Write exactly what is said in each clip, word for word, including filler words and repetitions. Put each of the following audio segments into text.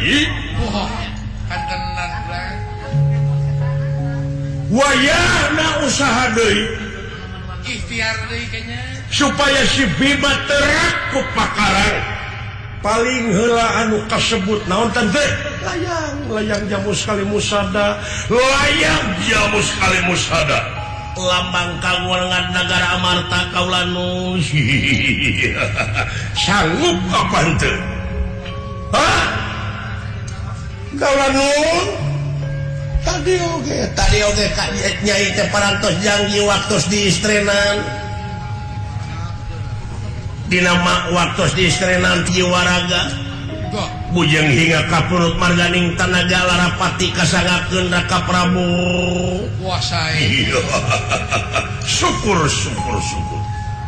Rai wayahna usaha deui ikhtiar deui kayaknya supaya si Bima teraku pakarang paling heula anu kasebut naon tante layang layang jamu sekali musada layang jamu sekali musada lambang kagulangan negara Amarta kaula nu sanggup apa henteu hah kaula nu tadi oge tadi oge nyai teh parantos janji waktos di istrenan dina waktos di istrenan jiwaraga bujeng hingga ka perut marganing tanaga larapati kasangakeun Raka Prabu kuasai syukur syukur syukur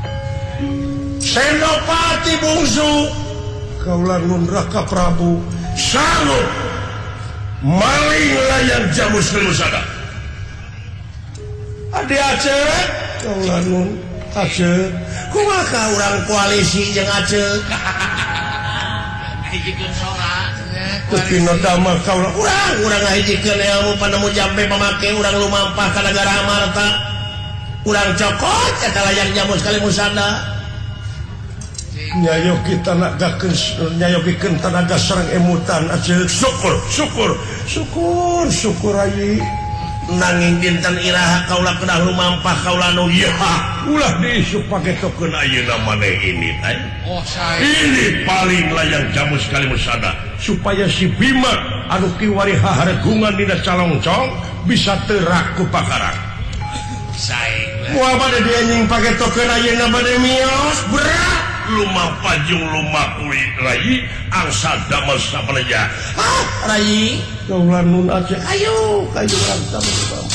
Senopati bungsu kaula nun Raka Prabu sanggup maling layang jamu selusada adi Aceh kaula nun Aceh kumaha urang koalisi jeung Aceh hijikeun sora Kupino damel kaula urang urang ngahijikeun ilmu panemu jambe pamake urang lumampah ka negara Amarta urang cokot eta layang jamu sekali musada nyayogi tanagakeun nyayogikeun tanaga sareng emutan Aceh syukur syukur syukur syukur Rai nanging dinten iraha kaula kedah lumampah kaula nu ieu ulah diisu pagetokeun ayeuna maneh ini teh oh saya ini paling layang jamu sekali musada supaya si Bima anu kiwari haharegungan dina calongcong bisa teraku pakarang sae moal bade dianjing pagetokeun ayeuna bade mios berat lumampah jeung lumakuy Rai angsa damel sapaneja ah Rai kaula nun Aceh ayo kayu urang